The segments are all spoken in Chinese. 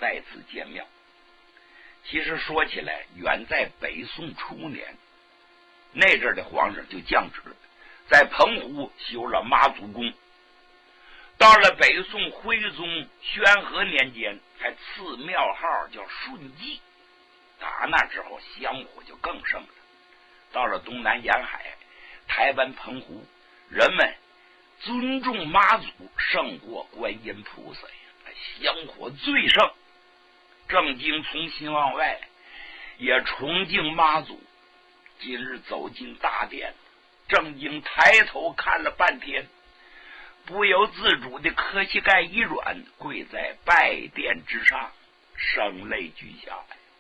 再次建庙。其实说起来，远在北宋初年，那阵的皇上就降旨，在澎湖修了妈祖宫。到了北宋徽宗宣和年间，还赐庙号叫顺济。打那之后，香火就更盛了。到了东南沿海，台湾、澎湖，人们尊重妈祖胜过观音菩萨呀，香火最盛。郑经从心往外也崇敬妈祖。今日走进大殿，郑经抬头看了半天，不由自主的磕膝盖一软，跪在拜殿之上，声泪俱下。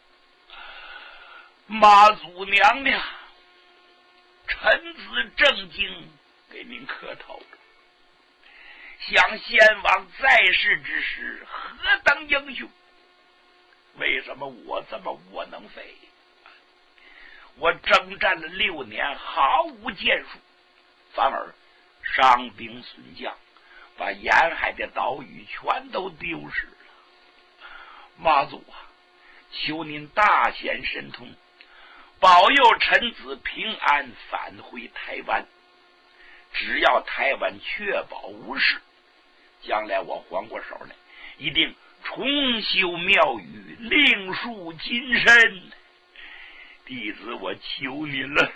妈祖娘娘，臣子郑经给您磕头，想先王在世之时何等英雄，为什么我这么窝囊废？我征战了6年，毫无建树，反而伤兵损将，把沿海的岛屿全都丢失了。妈祖啊，求您大显神通，保佑臣子平安返回台湾。只要台湾确保无事，将来我还过手来，一定重修庙宇，另树金身。弟子我求您了。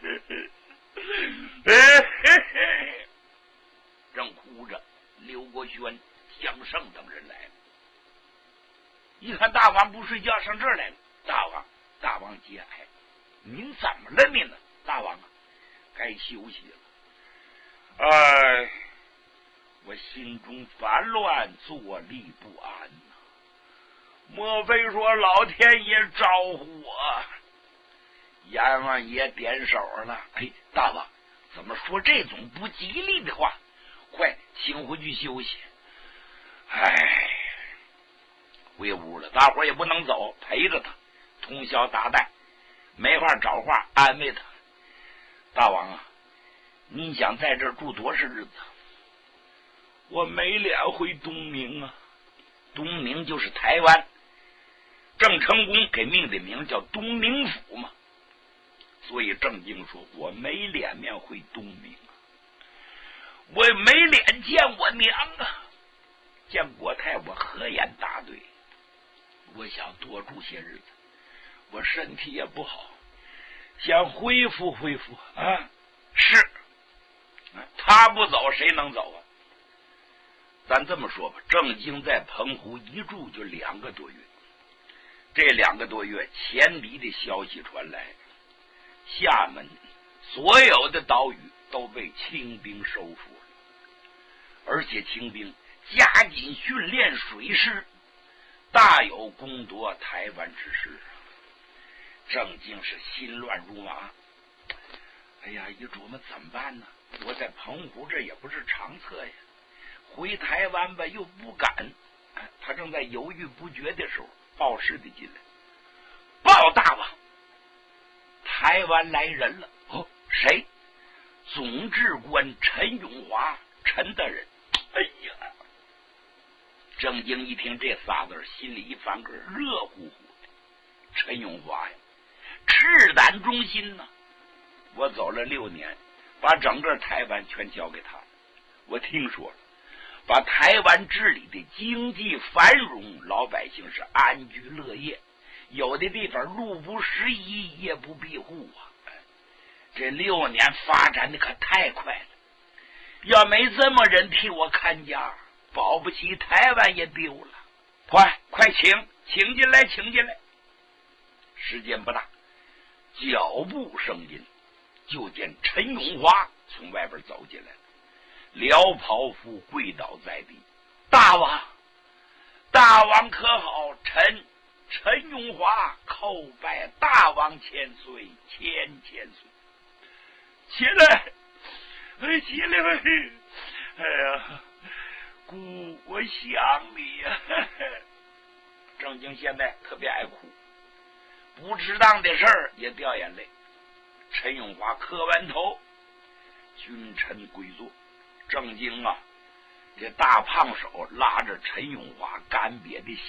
正哭着，刘国轩、江胜等人来了。一看大王不睡觉，上这儿来了。大王节哀，您怎么了您呢？大王啊，该休息了。哎，我心中烦乱，坐立不安呐。莫非说老天爷招呼我？阎王爷点手了。哎，大王怎么说这种不吉利的话？快请回去休息。哎，回屋了，大伙也不能走，陪着他通宵达旦，没话找话安慰他。大王啊，你想在这儿住多少日子？我没脸回东明啊。东明就是台湾，郑成功给命的名叫东明府嘛。所以郑经说，我没脸面回东明啊，我没脸见我娘啊。见国泰我何言答对？我想多住些日子，我身体也不好，想恢复恢复啊。是，他不走谁能走啊？咱这么说吧，郑经在澎湖一住就2个多月。这2个多月，前敌的消息传来，厦门所有的岛屿都被清兵收复了，而且清兵加紧训练水师，大有攻夺台湾之势。郑经是心乱如麻。哎呀，一琢磨怎么办呢？我在澎湖这也不是长策呀，回台湾吧又不敢。他正在犹豫不决的时候，报事的进来，报大王，台湾来人了。哦，谁？总治官陈永华，陈大人。哎呀，郑经一听这仨字，心里一翻个热乎乎的。陈永华呀，赤胆忠心呐。我走了6年，把整个台湾全交给他了。我听说了，把台湾治理的经济繁荣，老百姓是安居乐业，有的地方路不拾遗，夜不闭户啊。这6年发展的可太快了，要没这么人替我看家，保不齐台湾也丢了。快请进来，请进来。时间不大，脚步声音，就见陈永华从外边走进来了，辽袍服跪倒在地。大王可好？陈永华叩拜大王千岁，千岁。起来，起来吧！哎呀，姑，我想你呀。郑经现在特别爱哭，不值当的事儿也掉眼泪。陈永华磕完头，君臣归坐。郑经啊，这大胖手拉着陈永华干瘪的